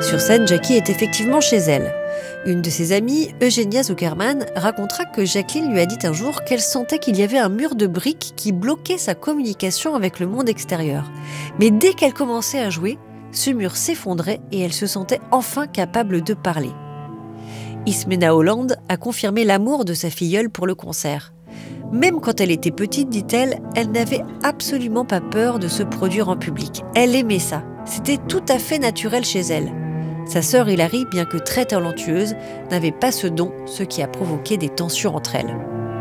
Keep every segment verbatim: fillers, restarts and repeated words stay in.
Sur scène, Jackie est effectivement chez elle. Une de ses amies, Eugenia Zuckerman, racontera que Jacqueline lui a dit un jour qu'elle sentait qu'il y avait un mur de briques qui bloquait sa communication avec le monde extérieur. Mais dès qu'elle commençait à jouer, ce mur s'effondrait et elle se sentait enfin capable de parler. Ismena Holland a confirmé l'amour de sa filleule pour le concert. Même quand elle était petite, dit-elle, elle n'avait absolument pas peur de se produire en public. Elle aimait ça. C'était tout à fait naturel chez elle. Sa sœur Hilary, bien que très talentueuse, n'avait pas ce don, ce qui a provoqué des tensions entre elles.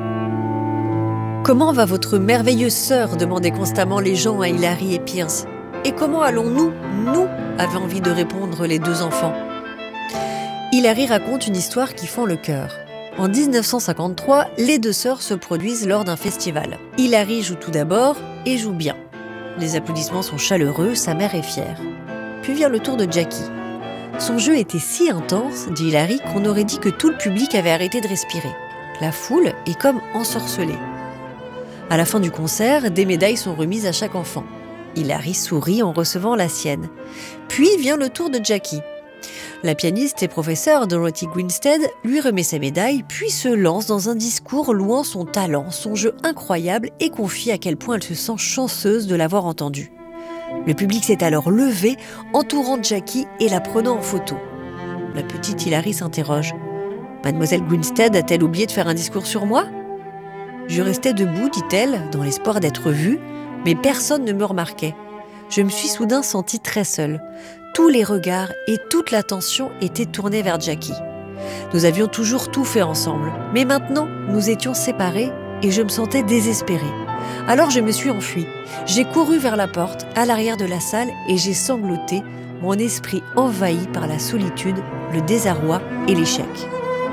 « Comment va votre merveilleuse sœur ?» demandaient constamment les gens à Hilary et Pierce. « Et comment allons-nous, nous ?» avaient envie de répondre les deux enfants. Hilary raconte une histoire qui fend le cœur. En dix-neuf cent cinquante-trois, les deux sœurs se produisent lors d'un festival. Hilary joue tout d'abord et joue bien. Les applaudissements sont chaleureux, sa mère est fière. Puis vient le tour de Jackie. Son jeu était si intense, dit Hilary, qu'on aurait dit que tout le public avait arrêté de respirer. La foule est comme ensorcelée. À la fin du concert, des médailles sont remises à chaque enfant. Hilary sourit en recevant la sienne. Puis vient le tour de Jackie. La pianiste et professeure Dorothy Grinstead lui remet sa médaille, puis se lance dans un discours louant son talent, son jeu incroyable et confie à quel point elle se sent chanceuse de l'avoir entendu. Le public s'est alors levé, entourant Jackie et la prenant en photo. La petite Hilary s'interroge. « Mademoiselle Grinstead a-t-elle oublié de faire un discours sur moi ?» Je restais debout, dit-elle, dans l'espoir d'être vue, mais personne ne me remarquait. Je me suis soudain sentie très seule. Tous les regards et toute l'attention étaient tournés vers Jackie. Nous avions toujours tout fait ensemble, mais maintenant, nous étions séparés et je me sentais désespérée. Alors je me suis enfuie. J'ai couru vers la porte, à l'arrière de la salle, et j'ai sangloté, mon esprit envahi par la solitude, le désarroi et l'échec.